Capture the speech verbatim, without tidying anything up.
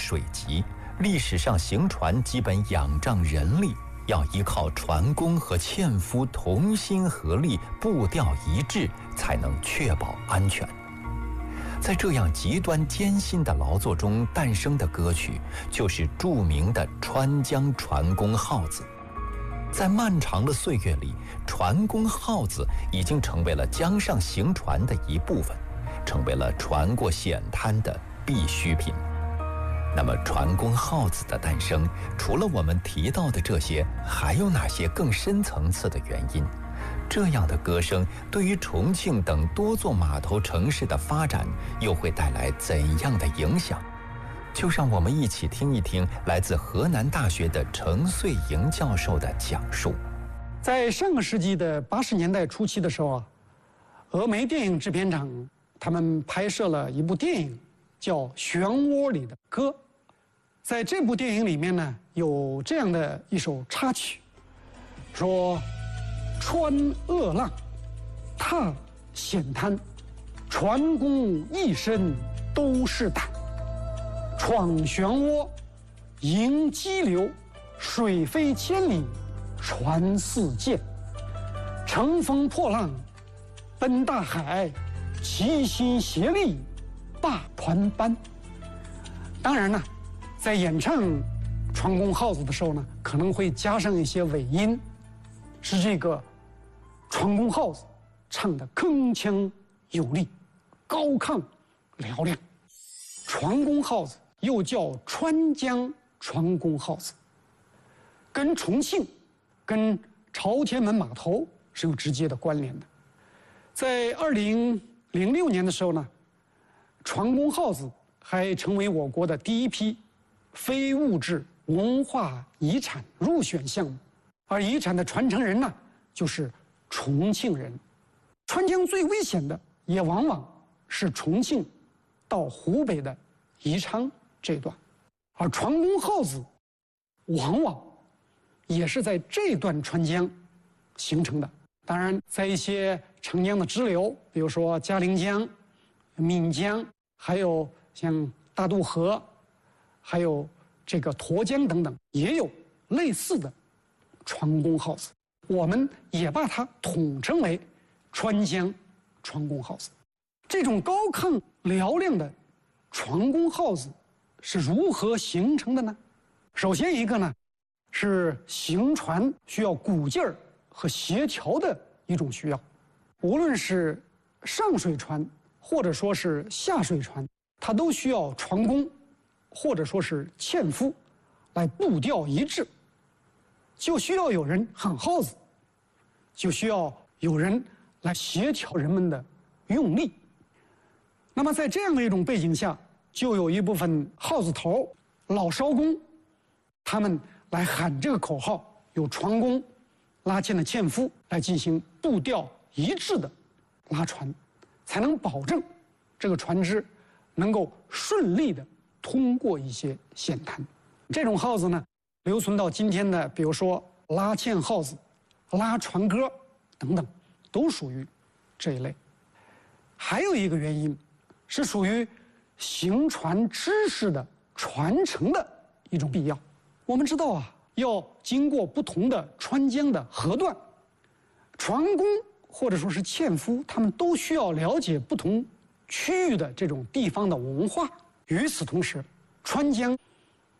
水急，历史上行船基本仰仗人力，要依靠船工和纤夫同心合力，步调一致，才能确保安全。在这样极端艰辛的劳作中诞生的歌曲，就是著名的《川江船工号子》。在漫长的岁月里，船工号子已经成为了江上行船的一部分，成为了船过险滩的必需品。那么船工号子的诞生，除了我们提到的这些，还有哪些更深层次的原因？这样的歌声对于重庆等多座码头城市的发展又会带来怎样的影响？就让我们一起听一听来自河南大学的程穗莹教授的讲述。 在上个世纪的八十年代初期的时候啊，峨眉电影制片厂他们拍摄了一部电影，叫《漩涡里的歌》。在这部电影里面呢，有这样的一首插曲，说：穿恶浪，踏险滩，船工一身都是胆。闯漩涡，迎激流，水飞千里，船似箭。乘风破浪，奔大海，齐心协力，把船搬。当然呢，在演唱《船工号子》的时候呢，可能会加上一些尾音，是这个船工号子唱的铿锵有力，高亢嘹亮。船工号子又叫川江船工号子，跟重庆、跟朝天门码头是有直接的关联的。在二零零六年的时候呢，船工号子还成为我国的第一批非物质文化遗产入选项目，而遗产的传承人呢，就是重庆人。川江最危险的，也往往是重庆到湖北的宜昌这段，而船工号子往往也是在这段川江形成的。当然，在一些长江的支流，比如说嘉陵江、岷江，还有像大渡河，还有这个沱江等等，也有类似的船工号子。我们也把它统称为川江船工号子。这种高亢嘹亮的船工号子是如何形成的呢？首先一个呢，是行船需要鼓劲儿和协调的一种需要。无论是上水船或者说是下水船，它都需要船工或者说是纤夫来步调一致，就需要有人喊号子，就需要有人来协调人们的用力。那么在这样的一种背景下，就有一部分号子头老艄工，他们来喊这个口号，有船工拉纤的纤夫来进行步调一致的拉船，才能保证这个船只能够顺利的通过一些险滩。这种号子呢，留存到今天的，比如说拉纤号子、拉船歌等等，都属于这一类。还有一个原因，是属于行船知识的传承的一种必要。我们知道啊，要经过不同的川江的河段，船工或者说是纤夫，他们都需要了解不同区域的这种地方的文化。与此同时，川江